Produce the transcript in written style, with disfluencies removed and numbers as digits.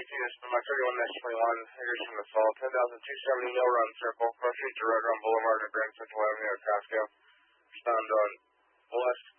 Houston, my 31-21, Anderson Assault, 10,270 Mill Run Circle, cross street to Red Run Boulevard at Grand Central Avenue at Costco. Respond on west